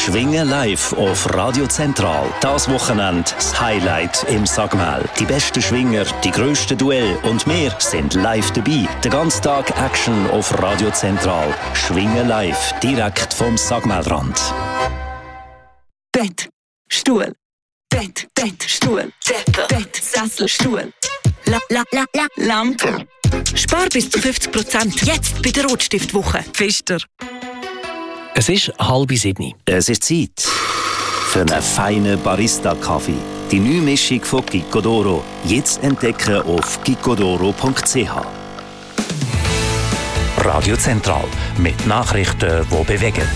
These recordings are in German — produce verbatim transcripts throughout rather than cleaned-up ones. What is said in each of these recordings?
Schwingen live auf Radio Zentral. Das Wochenende das Highlight im Sagmel. Die besten Schwinger, die grössten Duelle und wir sind live dabei. Den ganzen Tag Action auf Radio Zentral. Schwingen live, direkt vom Sagmelrand. Bett, Stuhl, Bett, Bett, Stuhl, Decke, Bett, Sessel, Stuhl, la, la, la, la, Lampe. Spar bis zu fünfzig Prozent jetzt bei der Rotstiftwoche. Pfister. Es ist halb sieben. Es ist Zeit für einen feinen Barista-Kaffee. Die neue Mischung von Gicodoro. Jetzt entdecken auf gicodoro punkt c h. Radio Zentral mit Nachrichten, die bewegen.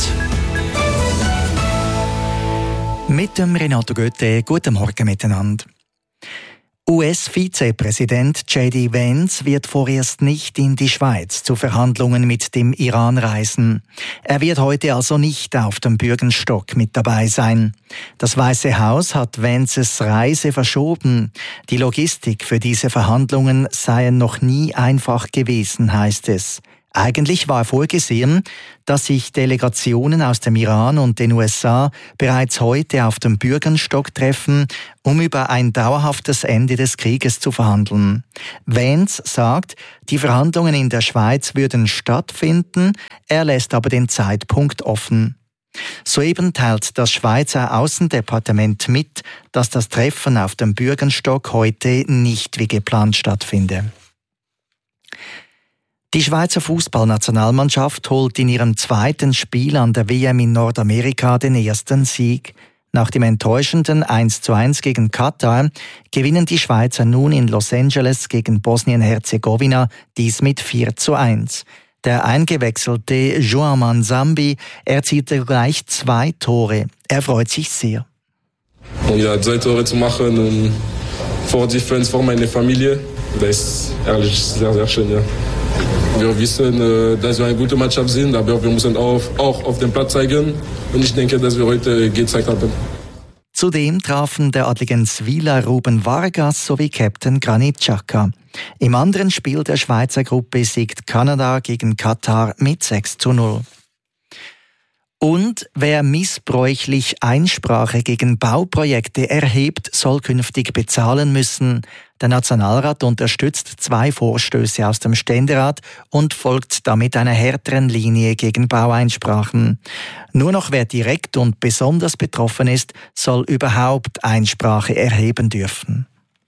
Mit dem Renato Goethe, guten Morgen miteinander. U S-Vizepräsident J D Vance wird vorerst nicht in die Schweiz zu Verhandlungen mit dem Iran reisen. Er wird heute also nicht auf dem Bürgenstock mit dabei sein. Das Weiße Haus hat Vances Reise verschoben. Die Logistik für diese Verhandlungen seien noch nie einfach gewesen, heißt es. Eigentlich war vorgesehen, dass sich Delegationen aus dem Iran und den U S A bereits heute auf dem Bürgenstock treffen, um über ein dauerhaftes Ende des Krieges zu verhandeln. Vance sagt, die Verhandlungen in der Schweiz würden stattfinden, er lässt aber den Zeitpunkt offen. Soeben teilt das Schweizer Aussendepartement mit, dass das Treffen auf dem Bürgenstock heute nicht wie geplant stattfinde. Die Schweizer Fußballnationalmannschaft holt in ihrem zweiten Spiel an der W M in Nordamerika den ersten Sieg. Nach dem enttäuschenden eins zu eins gegen Katar gewinnen die Schweizer nun in Los Angeles gegen Bosnien-Herzegowina dies mit vier zu eins. Der eingewechselte João Manzambi erzielte gleich zwei Tore. Er freut sich sehr. Ja, zwei Tore zu machen und vor die Fans, vor meine Familie, das ist ehrlich sehr, sehr schön, ja. Wir wissen, dass wir eine gute Mannschaft sind, aber wir müssen auch, auch auf dem Platz zeigen. Und ich denke, dass wir heute gezeigt haben. Zudem trafen der adligen Zwiller Ruben Vargas sowie Captain Granit Xhaka. Im anderen Spiel der Schweizer Gruppe siegt Kanada gegen Katar mit sechs zu null. Und wer missbräuchlich Einsprache gegen Bauprojekte erhebt, soll künftig bezahlen müssen. Der Nationalrat unterstützt zwei Vorstöße aus dem Ständerat und folgt damit einer härteren Linie gegen Baueinsprachen. Nur noch wer direkt und besonders betroffen ist, soll überhaupt Einsprache erheben dürfen.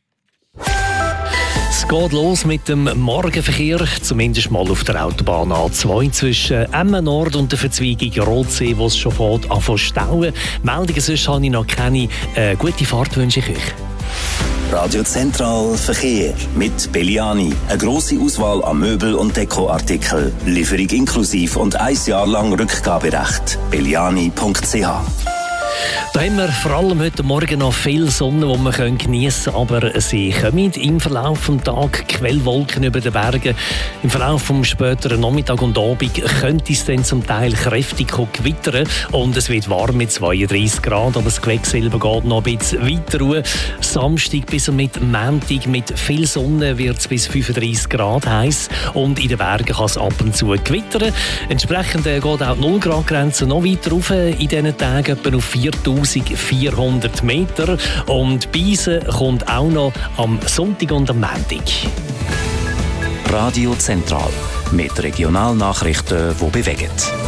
Es geht los mit dem Morgenverkehr, zumindest mal auf der Autobahn A zwei zwischen Emmen Nord und der Verzweigung Rotsee, wo es schon fährt an zu stauen. Meldungen sonst habe ich noch keine. Äh, gute Fahrt wünsche ich euch. Radio Zentral Verkehr mit Belliani. Eine grosse Auswahl an Möbel- und Dekoartikeln. Lieferung inklusiv und ein Jahr lang Rückgaberecht. belliani punkt c h. Da haben wir vor allem heute Morgen noch viel Sonne, die wir geniessen können, aber sie kommen im Verlauf des Tages Quellwolken über den Bergen. Im Verlauf des späteren Nachmittag und Abend könnte es dann zum Teil kräftig gewittern und es wird warm mit zweiunddreissig Grad, aber das Quecksilber geht noch ein bisschen weiter runter. Samstag bis mit Montag mit viel Sonne wird es bis fünfunddreissig Grad heiß und in den Bergen kann es ab und zu gewittern. Entsprechend geht auch die null Grad Grenze noch weiter rauf in diesen Tagen, etwa auf viertausendvierhundert Meter. Und Beisen kommt auch noch am Sonntag und am Montag. Radio Zentral mit Regionalnachrichten, die bewegen.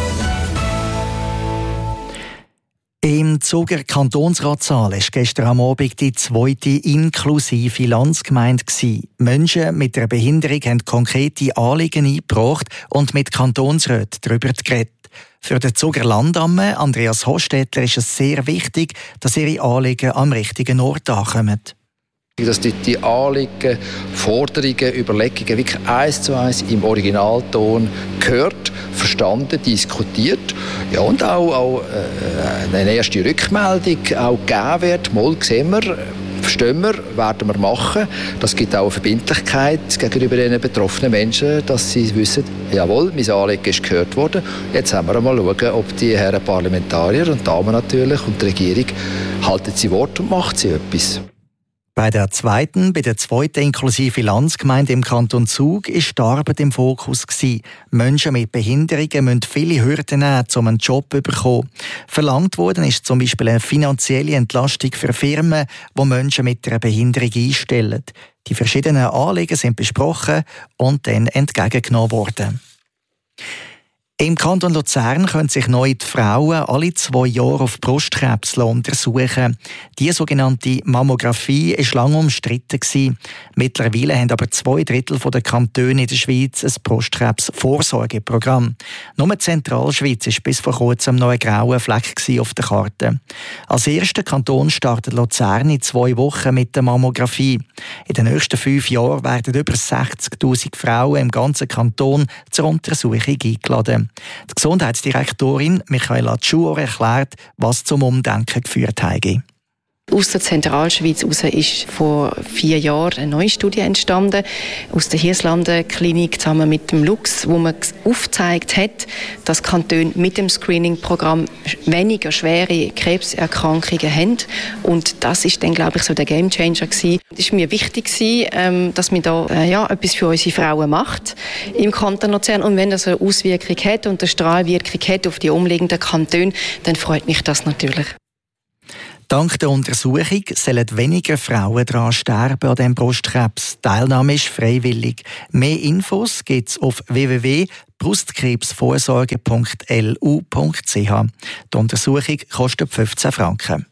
Im Zuger Kantonsratssaal war gestern am Abend die zweite inklusive Landsgemeinde. Menschen mit einer Behinderung haben konkrete Anliegen eingebracht und mit Kantonsräten darüber geredet. Für den Zuger Landamme, Andreas Hostetler, ist es sehr wichtig, dass ihre Anliegen am richtigen Ort ankommen. Dass die, die Anliegen, Forderungen, Überlegungen wirklich eins zu eins im Originalton gehört, verstanden, diskutiert, ja, und auch, auch äh, eine erste Rückmeldung auch gegeben wird. Mal sehen wir, verstehen wir, werden wir machen. Das gibt auch eine Verbindlichkeit gegenüber den betroffenen Menschen, dass sie wissen, jawohl, mein Anliegen ist gehört worden. Jetzt haben wir einmal schauen, ob die Herren Parlamentarier und Damen natürlich und die Regierung halten sie Wort und macht sie etwas. Bei der zweiten, bei der zweiten inklusive Landsgemeinde im Kanton Zug ist die Arbeit im Fokus gewesen. Menschen mit Behinderungen müssen viele Hürden nehmen, um einen Job zu bekommen. Verlangt worden ist zum Beispiel eine finanzielle Entlastung für Firmen, die Menschen mit einer Behinderung einstellen. Die verschiedenen Anliegen sind besprochen und dann entgegengenommen worden. Im Kanton Luzern können sich neu die Frauen alle zwei Jahre auf Brustkrebs untersuchen. Die sogenannte Mammographie war lange umstritten. Mittlerweile haben aber zwei Drittel der Kantone in der Schweiz ein Brustkrebs-Vorsorgeprogramm. Nur die Zentralschweiz war bis vor kurzem noch ein grauer Fleck auf der Karte. Als erster Kanton startet Luzern in zwei Wochen mit der Mammographie. In den nächsten fünf Jahren werden über sechzigtausend Frauen im ganzen Kanton zur Untersuchung eingeladen. Die Gesundheitsdirektorin Michaela Tschuor erklärt, was zum Umdenken geführt hat. Aus der Zentralschweiz heraus ist vor vier Jahren eine neue Studie entstanden, aus der Hirslanden-Klinik zusammen mit dem Lux, wo man aufgezeigt hat, dass Kantone mit dem Screening-Programm weniger schwere Krebserkrankungen haben. Und das ist dann, glaube ich, so der Gamechanger gewesen. Es war mir wichtig, dass man da äh, ja, etwas für unsere Frauen macht im Kanton Luzern. Und wenn das eine Auswirkung hat und eine Strahlwirkung hat auf die umliegenden Kantone, dann freut mich das natürlich. Dank der Untersuchung sollen weniger Frauen daran sterben an diesem Brustkrebs. Die Teilnahme ist freiwillig. Mehr Infos gibt es auf w w w punkt brustkrebsvorsorge punkt l u punkt c h. Die Untersuchung kostet fünfzehn Franken.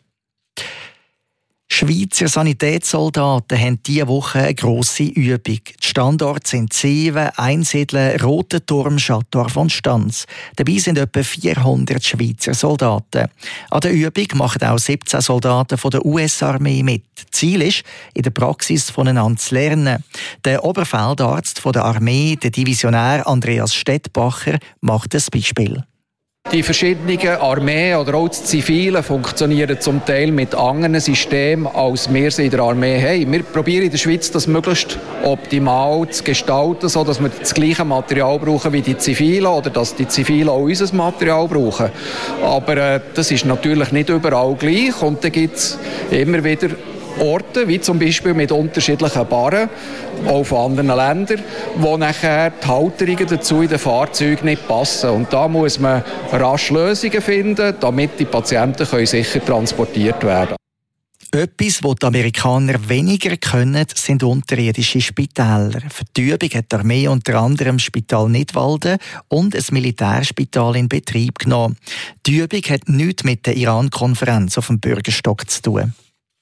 Schweizer Sanitätssoldaten haben diese Woche eine grosse Übung. Die Standorte sind Zeven, Einsiedeln, Rotenturm, Schattdorf und Stanz. Dabei sind etwa vierhundert Schweizer Soldaten. An der Übung machen auch siebzehn Soldaten von der U S-Armee mit. Ziel ist, in der Praxis voneinander zu lernen. Der Oberfeldarzt von der Armee, der Divisionär Andreas Stettbacher, macht ein Beispiel. Die verschiedenen Armeen oder auch die Zivilen funktionieren zum Teil mit anderen Systemen, als wir sie in der Armee haben. Wir probieren in der Schweiz das möglichst optimal zu gestalten, sodass wir das gleiche Material brauchen wie die Zivilen oder dass die Zivilen auch unser Material brauchen. Aber äh, das ist natürlich nicht überall gleich und da gibt es immer wieder Orte, wie zum Beispiel mit unterschiedlichen Barren, auch von anderen Ländern, wo nachher die Halterungen dazu in den Fahrzeugen nicht passen. Und da muss man rasch Lösungen finden, damit die Patienten können sicher transportiert werden können. Etwas, was die Amerikaner weniger können, sind unterirdische Spitäler. Für die Übung hat die Armee unter anderem das Spital Nidwalden und ein Militärspital in Betrieb genommen. Die Übung hat nichts mit der Iran-Konferenz auf dem Bürgerstock zu tun.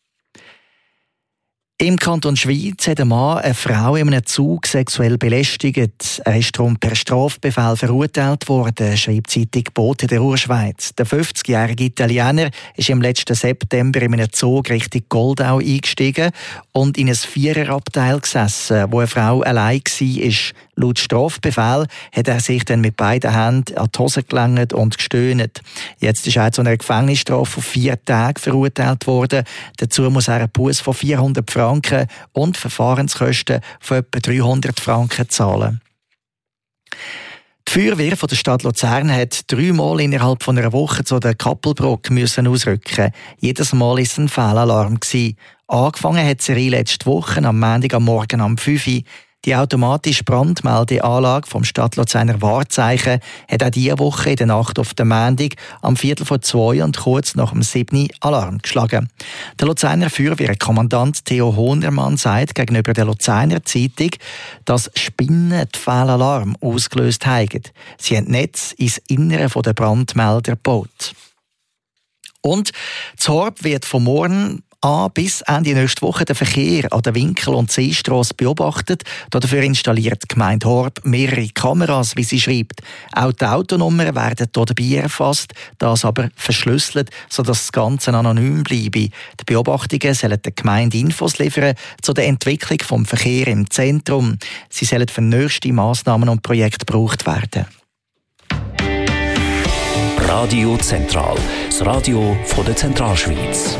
Im Kanton Schweiz hat ein Mann eine Frau in einem Zug sexuell belästigt. Er ist darum per Strafbefehl verurteilt worden, schreibt die Zeitung Bote der Urschweiz. Der fünfzigjährige Italiener ist im letzten September in einem Zug Richtung Goldau eingestiegen und in ein Viererabteil gesessen, wo eine Frau allein war. Laut Strafbefehl hat er sich dann mit beiden Händen an die Hose gelangt und gestöhnt. Jetzt ist er zu einer Gefängnisstrafe von vier Tagen verurteilt worden. Dazu muss er einen Buß von vierhundert Franken und Verfahrenskosten von etwa dreihundert Franken zahlen. Die Feuerwehr von der Stadt Luzern hat dreimal innerhalb von einer Woche zu der Kappelbrücke müssen ausrücken. Jedes Mal war es ein Fehlalarm. Angefangen hat die Serie letzte Woche am Montag am Morgen um fünf Uhr. Die automatische Brandmeldeanlage vom Stadt Luzerner Wahrzeichen hat auch diese Woche in der Nacht auf den Montag am Viertel vor zwei und kurz nach dem sieben Alarm geschlagen. Der Luzerner Feuerwehrkommandant Theo Hohnermann sagt gegenüber der Luzerner Zeitung, dass Spinnen die Fehlalarm ausgelöst haben. Sie haben Netz ins Innere der Brandmelder gebaut. Und Zorb wird von morgen an bis Ende nächste Woche der Verkehr an der Winkel- und Seestrasse beobachtet. Dafür installiert die Gemeinde Horb mehrere Kameras, wie sie schreibt. Auch die Autonummern werden hier dabei erfasst, das aber verschlüsselt, sodass das Ganze anonym bleibe. Die Beobachtungen sollen der Gemeinde Infos liefern zu der Entwicklung des Verkehrs im Zentrum. Sie sollen für nächste Massnahmen und Projekte gebraucht werden. Radio Zentral, das Radio von der Zentralschweiz.